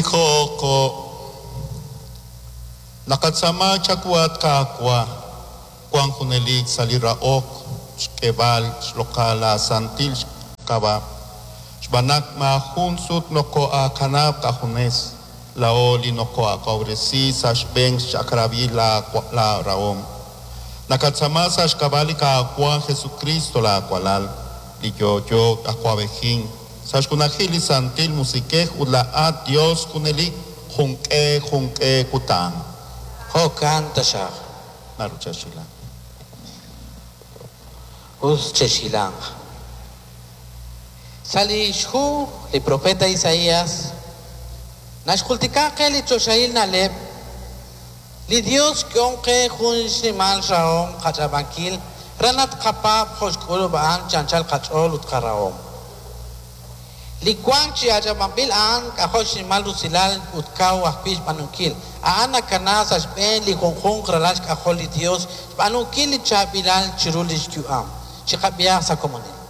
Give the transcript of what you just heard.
Hijo ko nakatsama chakuat kakwa kuang hunelik saliraok kebal lokala santil kaba banak ma hunsut noko a kanab kahunes laoli noko a kauresi sashbeng shakrabi la raom nakatsama sash kabali kakwa Jesucristo la kwalal liyo akwabehin sash kunahili santil musikeh ulaat Dios kunelik junke kutang Ho canta siya. narucha shila Us cheshilang. Salishu, el profeta Isaías, Nashkultika que li choshail naleb, li Dios que onque jun shimal raom kachabankil, ranat kapab hoshkulu baan chanchal kachol utkaraom. Li kwang chi ajabambil aan kahosh shimal rusilal utkau ahpish banunkil. Aan akanas ashben li konjun kralash kahol li Dios, banunkil li chabilal chirulish kuam. Chikabiya sa komunin.